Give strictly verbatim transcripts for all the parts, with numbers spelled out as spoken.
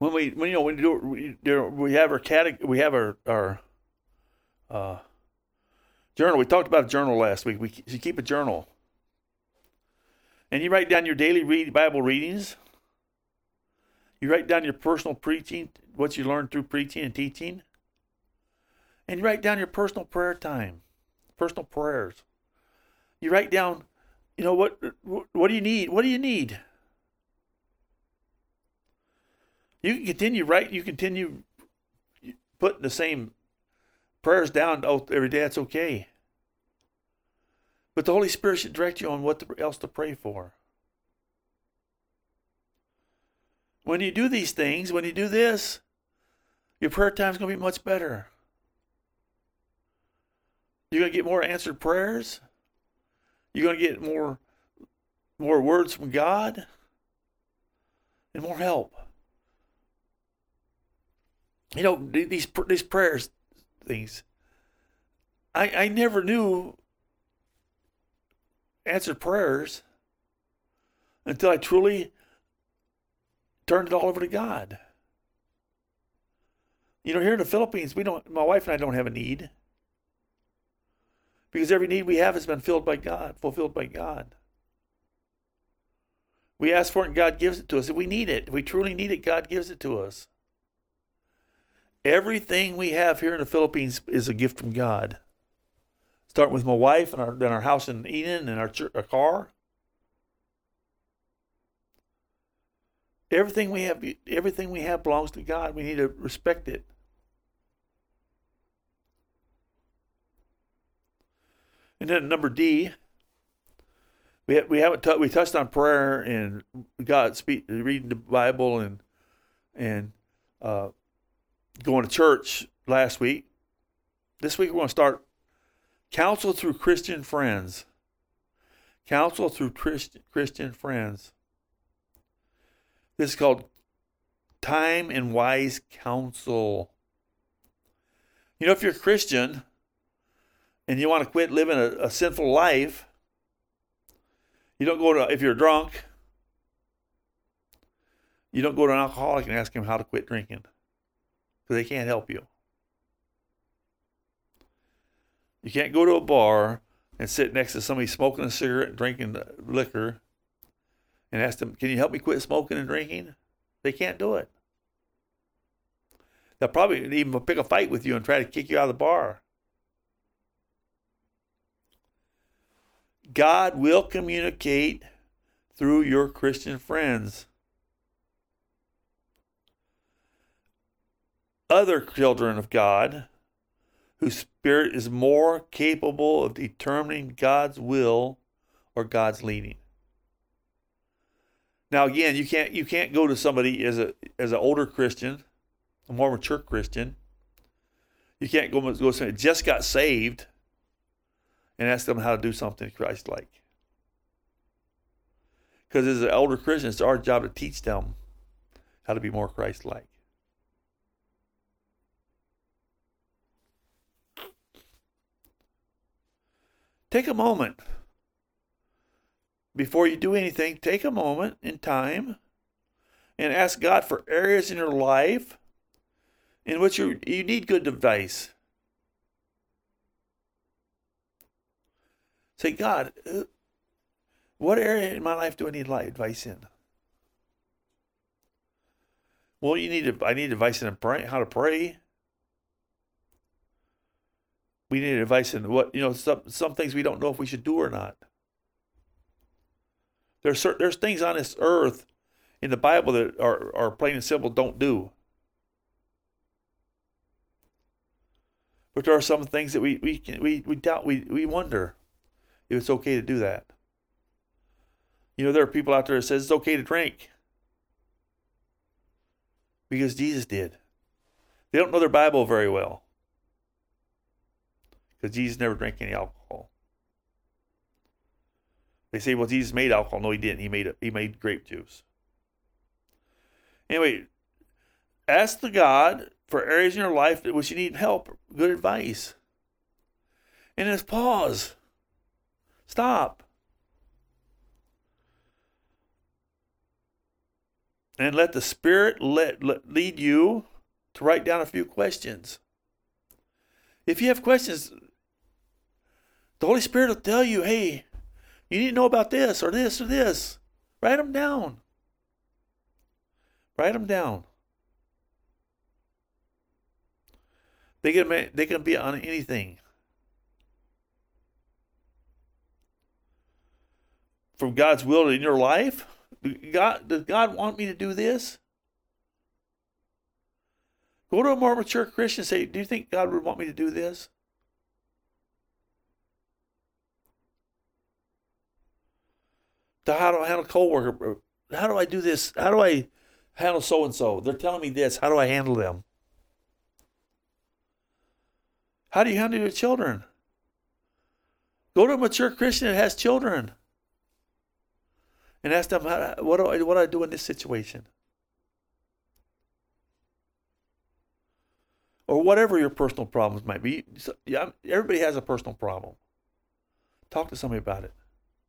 When we, when, you know, when we do, we, there- we have our cate- we have our our uh, journal. We talked about a journal last week. We you keep a journal, and you write down your daily read Bible readings. You write down your personal preaching, what you learned through preaching and teaching, and you write down your personal prayer time, personal prayers. You write down, you know, what what do you need? What do you need? You can continue right. You continue putting the same prayers down every day. That's okay. But the Holy Spirit should direct you on what else to pray for. When you do these things, when you do this, your prayer time is going to be much better. You're going to get more answered prayers. You're going to get more, more words from God and more help. You know, these these prayers things, I, I never knew answered prayers until I truly turned it all over to God. You know, here in the Philippines, we don't. My wife and I don't have a need because every need we have has been filled by God, fulfilled by God. We ask for it and God gives it to us. If we need it, if we truly need it, God gives it to us. Everything we have here in the Philippines is a gift from God. Starting with my wife and our, then our house in Eden and our, church, our car. Everything we have, everything we have belongs to God. We need to respect it. And then number D, we have, we haven't t- we touched on prayer and God speak, reading the Bible and and uh, going to church last week. This week we're going to start counsel through Christian friends. Counsel through Christ, Christian friends. This is called time and wise counsel. You know, if you're a Christian and you want to quit living a, a sinful life, you don't go to, if you're drunk, you don't go to an alcoholic and ask him how to quit drinking. Because they can't help you. You can't go to a bar and sit next to somebody smoking a cigarette and drinking liquor and ask them, can you help me quit smoking and drinking? They can't do it. They'll probably even pick a fight with you and try to kick you out of the bar. God will communicate through your Christian friends. Other children of God, whose spirit is more capable of determining God's will or God's leading. Now again, you can't you can't go to somebody as a as an older Christian, a more mature Christian. You can't go go to somebody who just got saved and ask them how to do something Christ-like. Because as an older Christian, it's our job to teach them how to be more Christ-like. Take a moment. Before you do anything, take a moment in time and ask God for areas in your life in which you, you need good advice. Say, God, what area in my life do I need advice in? Well, you need I need advice in pray, how to pray. We need advice in what, you know, some some things we don't know if we should do or not. There's certain, there's things on this earth in the Bible that are, are plain and simple don't do. But there are some things that we we can, we we doubt we we wonder if it's okay to do that. You know, there are people out there that says it's okay to drink because Jesus did. They don't know their Bible very well because Jesus never drank any alcohol. They say, well, Jesus made alcohol. No, he didn't. He made it. He made grape juice. Anyway, ask the God for areas in your life that which you need help, good advice. And just pause. Stop. And let the Spirit let, let lead you to write down a few questions. If you have questions, the Holy Spirit will tell you, hey, you need to know about this or this or this. Write them down. Write them down. They can, they can be on anything. From God's will in your life. God, does God want me to do this? Go to a more mature Christian and say, do you think God would want me to do this? So how do I handle a coworker? How do I do this? How do I handle so-and-so? They're telling me this. How do I handle them? How do you handle your children? Go to a mature Christian that has children and ask them, how, what, do I, what do I do in this situation? Or whatever your personal problems might be. Yeah, everybody has a personal problem. Talk to somebody about it.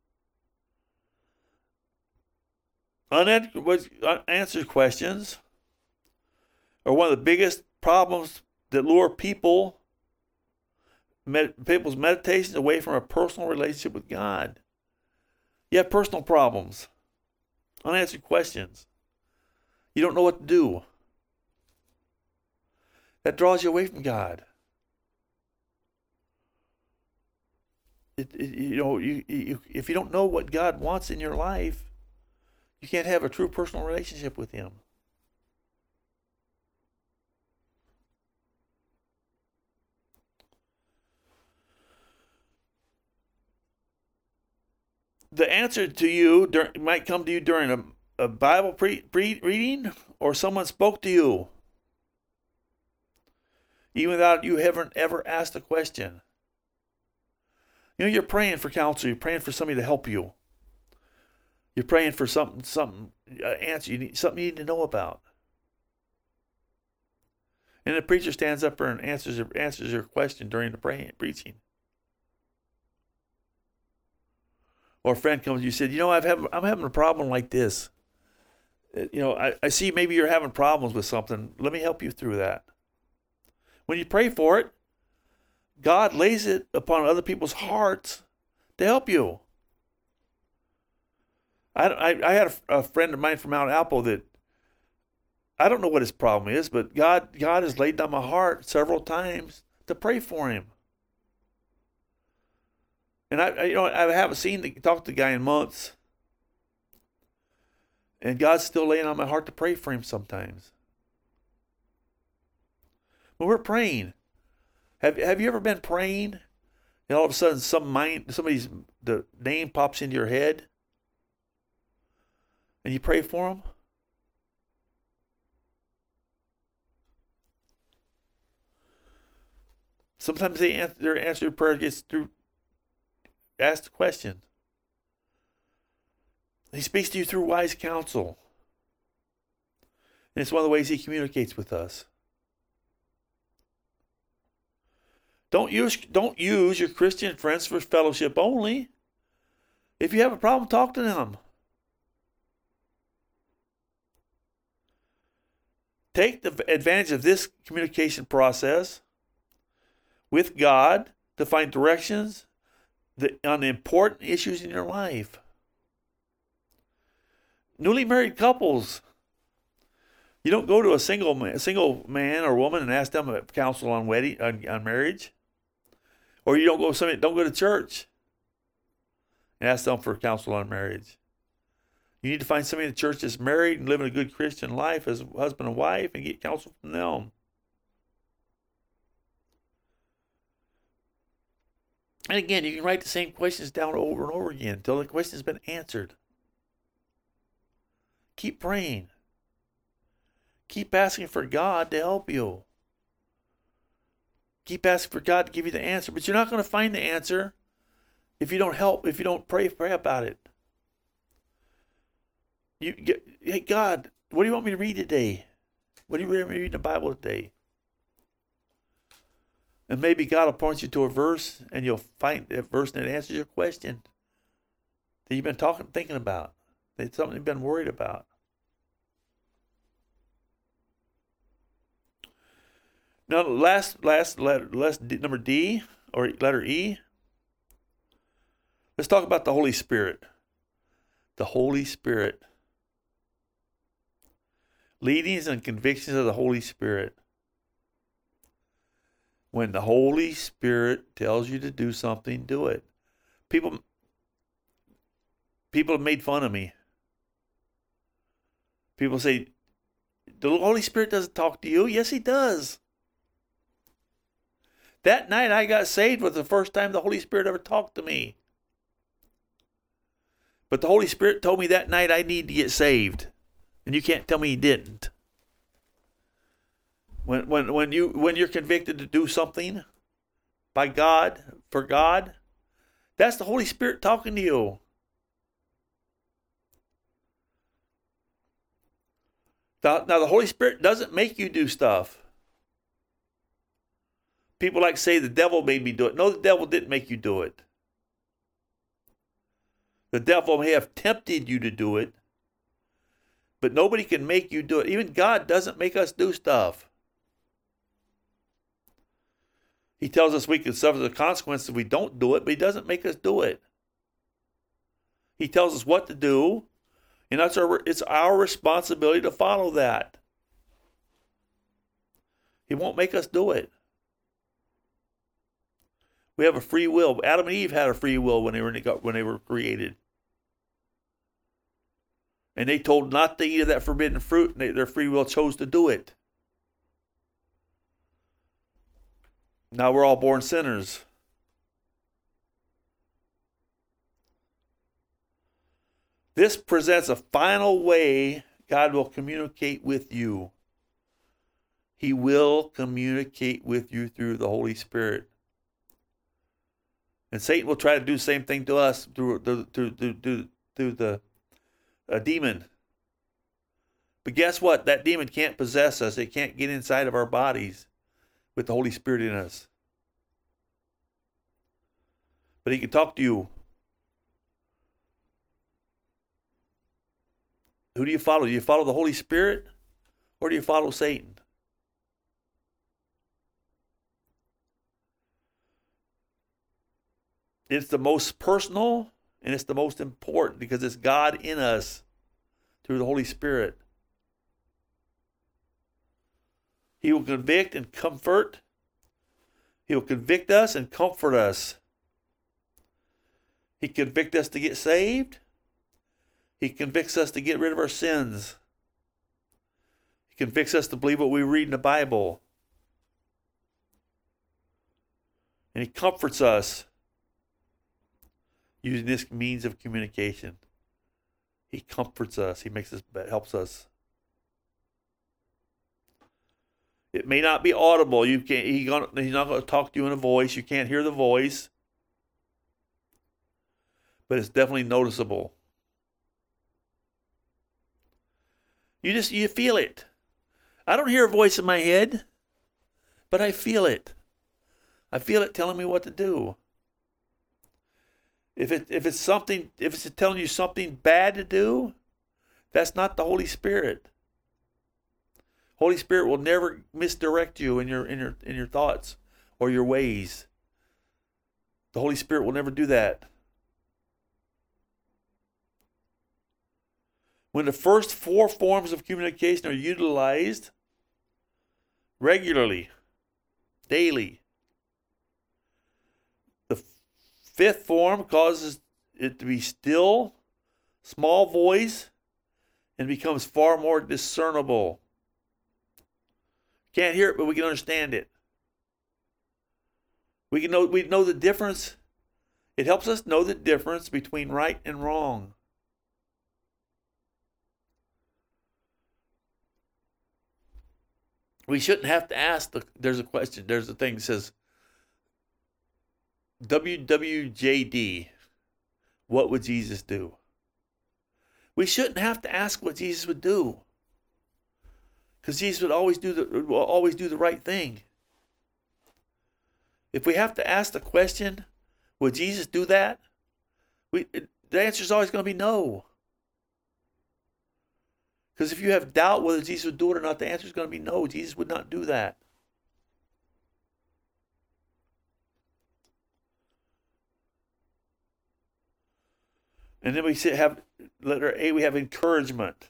Unanswered questions are one of the biggest problems that lure people, med, people's meditations away from a personal relationship with God. You have personal problems, unanswered questions. You don't know what to do. That draws you away from God. It, it, you know, you, you, if you don't know what God wants in your life, you can't have a true personal relationship with Him. The answer to you during, might come to you during a, a Bible pre, pre reading, or someone spoke to you, even without you haven't ever asked a question. You know, you're praying for counsel. You're praying for somebody to help you. You're praying for something, something uh, answer you need, something you need to know about. And the preacher stands up there and answers answers your question during the praying, preaching. Or a friend comes to you and said, you know, I've have, I'm having a problem like this. You know, I, I see maybe you're having problems with something. Let me help you through that. When you pray for it, God lays it upon other people's hearts to help you. I, I, I had a, a friend of mine from Mount Alpo that I don't know what his problem is, but God God has laid down my heart several times to pray for him. And I, I you know I haven't seen the, talked to the guy in months, and God's still laying on my heart to pray for him sometimes. When we're praying, have have you ever been praying, and all of a sudden some mind somebody's the name pops into your head? And you pray for them? Sometimes they answer, their answer to prayer gets through, ask the question. He speaks to you through wise counsel. And it's one of the ways He communicates with us. Don't use, don't use your Christian friends for fellowship only. If you have a problem, talk to them. Take the advantage of this communication process with God to find directions on the important issues in your life. Newly married couples, you don't go to a single man, a single man or woman and ask them counsel on wedding, on, on marriage, or you don't go somebody, don't go to church and ask them for counsel on marriage. You need to find somebody in the church that's married and living a good Christian life as a husband and wife and get counsel from them. And again, you can write the same questions down over and over again until the question has been answered. Keep praying. Keep asking for God to help you. Keep asking for God to give you the answer. But you're not going to find the answer if you don't help, if you don't pray, pray about it. You get, hey, God, what do you want me to read today? What do you want me to read in the Bible today? And maybe God will point you to a verse, and you'll find that verse that answers your question that you've been talking, thinking about. It's something you've been worried about. Now, last, last letter, last number D or letter E. Let's talk about the Holy Spirit. The Holy Spirit. Leadings and convictions of the Holy Spirit. When the Holy Spirit tells you to do something, do it. People, people have made fun of me. People say, the Holy Spirit doesn't talk to you. Yes, he does. That night I got saved was the first time the Holy Spirit ever talked to me. But the Holy Spirit told me that night I need to get saved. And you can't tell me he didn't. When when when you when you're convicted to do something by God, for God, that's the Holy Spirit talking to you. Now, now the Holy Spirit doesn't make you do stuff. People like to say the devil made me do it. No, the devil didn't make you do it. The devil may have tempted you to do it, but nobody can make you do it. Even God doesn't make us do stuff. He tells us we can suffer the consequences if we don't do it, but he doesn't make us do it. He tells us what to do, and that's our, it's our responsibility to follow that. He won't make us do it. We have a free will. Adam and Eve had a free will when they were when they were created. And they told not to eat of that forbidden fruit, and they, their free will chose to do it. Now we're all born sinners. This presents a final way God will communicate with you. He will communicate with you through the Holy Spirit. And Satan will try to do the same thing to us through, through, through, through, through the a demon. But guess what? That demon can't possess us. It can't get inside of our bodies with the Holy Spirit in us. But he can talk to you. Who do you follow? Do you follow the Holy Spirit or do you follow Satan? It's the most personal and it's the most important because it's God in us through the Holy Spirit. He will convict and comfort. He will convict us and comfort us. He convicts us to get saved. He convicts us to get rid of our sins. He convicts us to believe what we read in the Bible. And he comforts us using this means of communication. He comforts us. He makes us, helps us. It may not be audible. You can't. He gonna, he's not going to talk to you in a voice. You can't hear the voice, but it's definitely noticeable. You just you feel it. I don't hear a voice in my head, but I feel it. I feel it telling me what to do. If it if it's something, if it's telling you something bad to do, that's not the Holy Spirit. Holy Spirit will never misdirect you in your in your in your thoughts or your ways. The Holy Spirit will never do that. When the first four forms of communication are utilized regularly, daily, the fifth form causes it to be still, small voice, and becomes far more discernible. Can't hear it, but we can understand it. We can know we know the difference. It helps us know the difference between right and wrong. We shouldn't have to ask the there's a question, there's a thing that says W W J D. What would Jesus do? We shouldn't have to ask what Jesus would do. Because Jesus would always do the will always do the right thing. If we have to ask the question, would Jesus do that? We the answer is always going to be no. Because if you have doubt whether Jesus would do it or not, the answer is going to be no. Jesus would not do that. And then we have letter A, we have encouragement.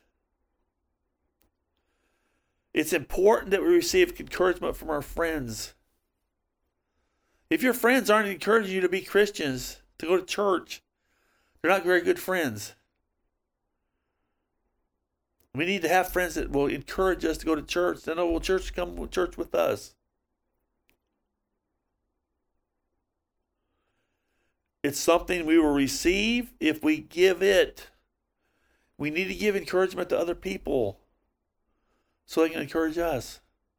It's important that we receive encouragement from our friends. If your friends aren't encouraging you to be Christians, to go to church, they're not very good friends. We need to have friends that will encourage us to go to church. Then, oh, will church come to church with us? It's something we will receive if we give it. We need to give encouragement to other people so they can encourage us.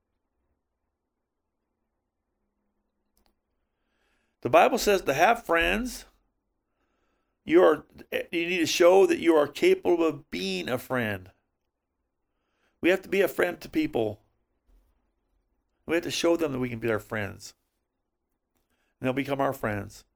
The Bible says to have friends, you are you need to show that you are capable of being a friend. We have to be a friend to people. We have to show them that we can be their friends. And they'll become our friends.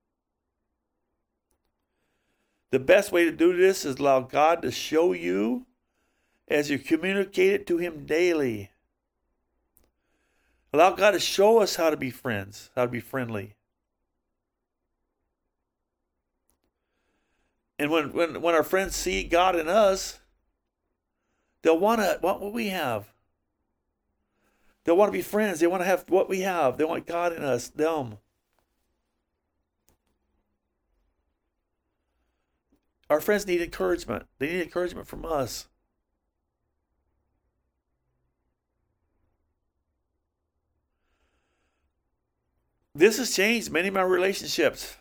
The best way to do this is allow God to show you as you communicate it to Him daily. Allow God to show us how to be friends, how to be friendly. And when, when, when our friends see God in us, they'll want to want what we have. They'll want to be friends. They want to have what we have. They want God in us, them. Our friends need encouragement. They need encouragement from us. This has changed many of my relationships.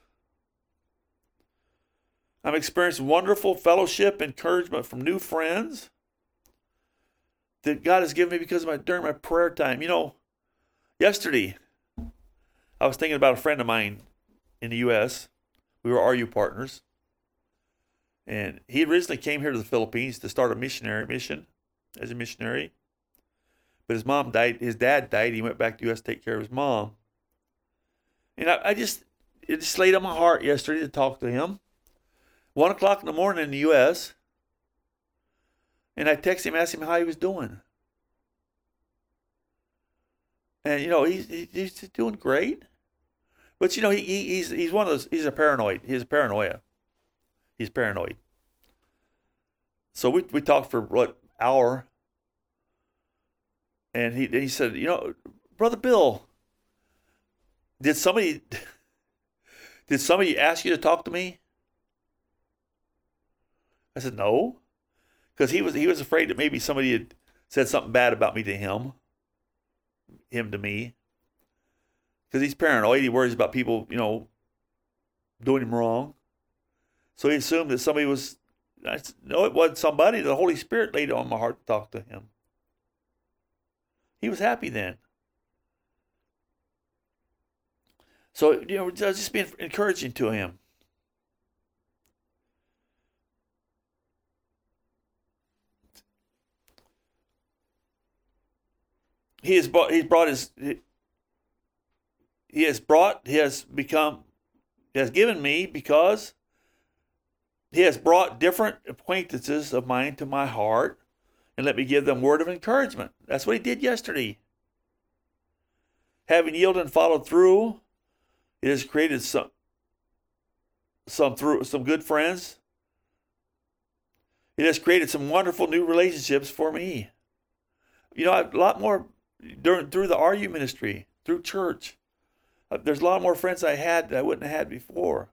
I'm experiencing wonderful fellowship, encouragement from new friends that God has given me because of my during my prayer time. You know, yesterday I was thinking about a friend of mine in the U S We were R U partners. And he originally came here to the Philippines to start a missionary mission as a missionary. But his mom died, his dad died, he went back to the U S to take care of his mom. And I, I just, it just laid on my heart yesterday to talk to him. One o'clock in the morning in the U S And I texted him, asked him how he was doing. And, you know, he's, he's doing great. But, you know, he, he's he's one of those, he's a paranoid. He's a paranoia. He's paranoid. So we we talked for, what, hour. And he he said, you know, Brother Bill, did somebody, did somebody ask you to talk to me? I said, no. Because he was he was afraid that maybe somebody had said something bad about me to him. Him to me. Because he's paranoid. He worries about people, you know, doing him wrong. So he assumed that somebody was, I said, no, it wasn't somebody. The Holy Spirit laid it on my heart to talk to him. He was happy then. So, you know, just being encouraging to him. He has brought, he's brought his, he has brought, he has become, he has given me because he has brought different acquaintances of mine to my heart and let me give them word of encouragement. That's what he did yesterday. Having yielded and followed through, it has created some some through some good friends. It has created some wonderful new relationships for me. You know, a lot more during through the R U ministry, through church. There's a lot more friends I had that I wouldn't have had before.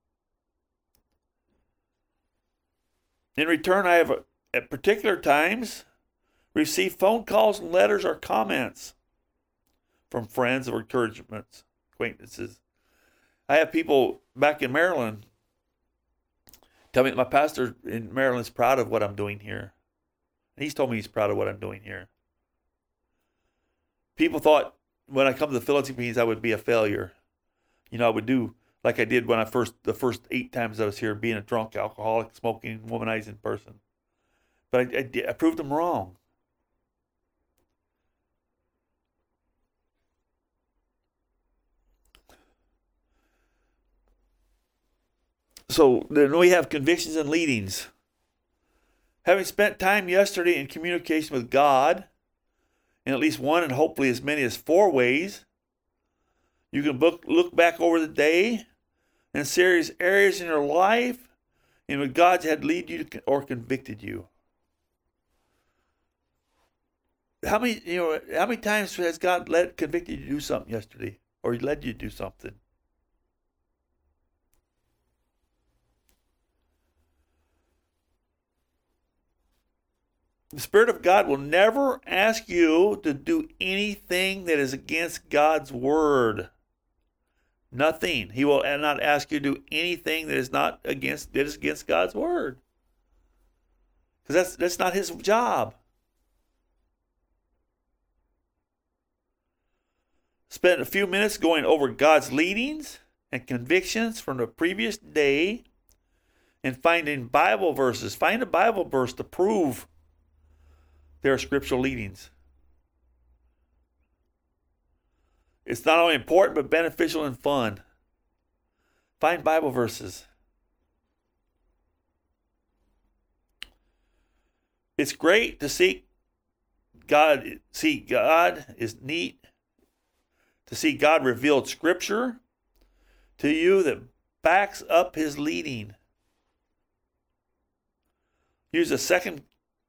In return, I have, at particular times, received phone calls and letters or comments from friends or encouragements, acquaintances. I have people back in Maryland tell me that my pastor in Maryland is proud of what I'm doing here. And he's told me he's proud of what I'm doing here. People thought when I come to the Philippines I would be a failure. You know, I would do like I did when I first, the first eight times I was here, being a drunk, alcoholic, smoking, womanizing person. But I, I, I proved them wrong. So then we have convictions and leadings. Having spent time yesterday in communication with God, in at least one and hopefully as many as four ways, you can book, look back over the day and serious areas in your life And when God had lead you to, or convicted you. How many, you know, how many times has God led, convicted you to do something yesterday? Or He led you to do something? The Spirit of God will never ask you to do anything that is against God's word. Nothing. He will not ask you to do anything that is not against that is against God's word. Because that's that's not His job. Spend a few minutes going over God's leadings and convictions from the previous day and finding Bible verses. Find a Bible verse to prove their scriptural leadings. It's not only important but beneficial and fun. Find Bible verses. It's great to seek God. See God is neat. To see God revealed scripture to you that backs up His leading. Here's a second.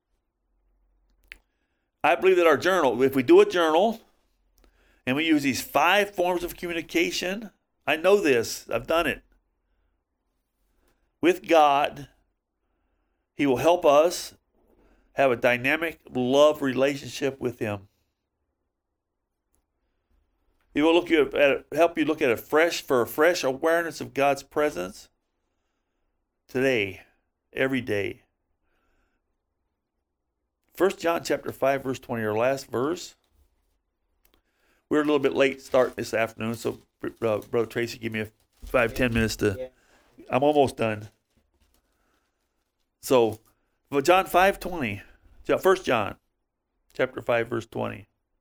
I believe that our journal, if we do a journal and we use these five forms of communication, I know this, I've done it. With God, He will help us have a dynamic love relationship with Him. He will look you at, help you look at a fresh for a fresh awareness of God's presence today, every day. First John chapter five, verse twenty, our last verse. We're a little bit late starting this afternoon, so uh, Brother Tracy, give me a five, ten minutes to. I'm almost done. So, but John five twenty, First John chapter five, verse twenty.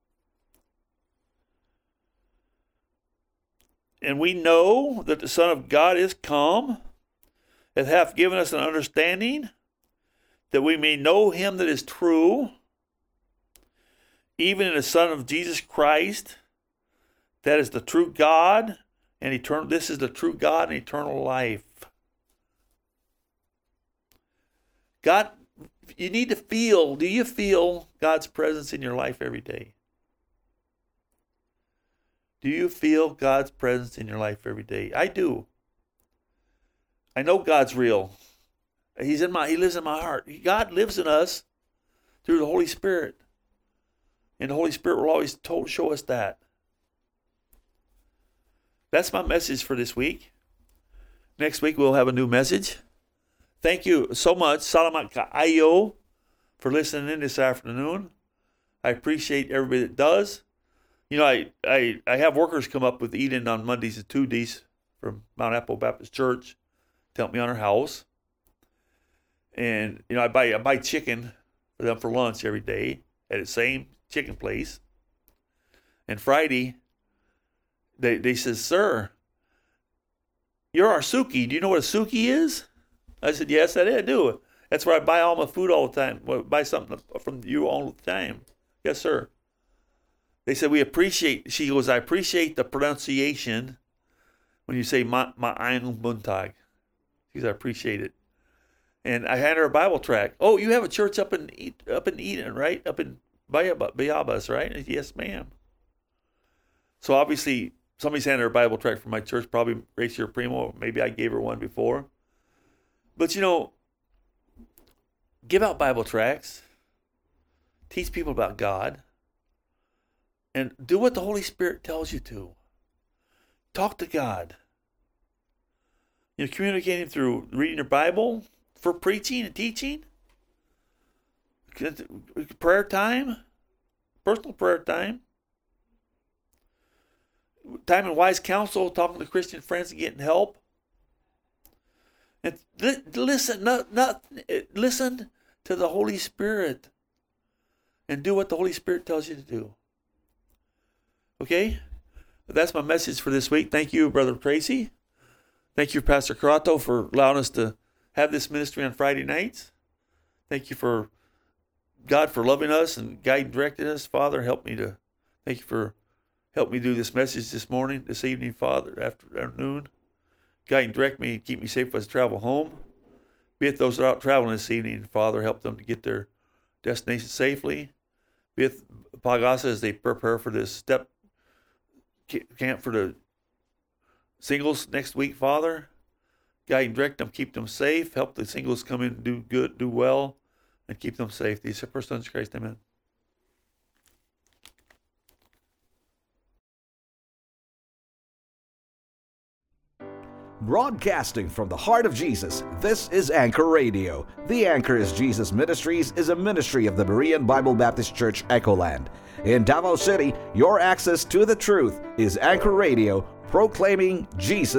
And we know that the Son of God is come, and hath given us an understanding, that we may know Him that is true, even in the Son of Jesus Christ, that is the true God, and eternal. This is the true God and eternal life. God, you need to feel, do you feel God's presence in your life every day? Do you feel God's presence in your life every day? I do. I know God's real. He's in my, He lives in my heart. God lives in us through the Holy Spirit. And the Holy Spirit will always told, show us that. That's my message for this week. Next week we'll have a new message. Thank you so much, Salamat Kaayo, for listening in this afternoon. I appreciate everybody that does. You know, I, I, I have workers come up with eating on Mondays and Tuesdays from Mount Apple Baptist Church to help me on our house. And, you know, I buy I buy chicken for them for lunch every day at the same chicken place. And Friday, they they says, "Sir, you're our Suki. Do you know what a Suki is?" I said, "Yes, I do. That's where I buy all my food all the time. Well, buy something from you all the time." "Yes, sir." They said, "We appreciate," she goes, "I appreciate the pronunciation when you say ma ma'ayang buntag." She goes, "I appreciate it." And I handed her a Bible tract. "Oh, you have a church up in up in Eden, right? Up in Bayabas, right?" I said, "Yes, ma'am." So obviously, somebody's handed her a Bible tract from my church, probably Racier Primo. Maybe I gave her one before. But, you know, give out Bible tracts. Teach people about God. And do what the Holy Spirit tells you to. Talk to God. You know, communicating through reading your Bible, for preaching and teaching. Prayer time. Personal prayer time. Time in wise counsel, talking to Christian friends and getting help. And li listen, not, not, listen to the Holy Spirit. And do what the Holy Spirit tells you to do. Okay? That's my message for this week. Thank you, Brother Tracy. Thank you, Pastor Carato, for allowing us to have this ministry on Friday nights. Thank you for God for loving us and guiding, directing us. Father, help me to, thank you for help me do this message this morning, this evening, Father, afternoon. Guide and direct me and keep me safe as I travel home. Be it those that are out traveling this evening, Father, help them to get their destination safely. Be it Pagasa as they prepare for this step camp for the singles next week, Father. Guide and direct them, keep them safe. Help the singles come in and do good, do well, and keep them safe. These are first sons of Christ, amen. Broadcasting from the heart of Jesus, this is Anchor Radio. The Anchor is Jesus Ministries is a ministry of the Berean Bible Baptist Church, Echoland. In Davao City, your access to the truth is Anchor Radio, proclaiming Jesus.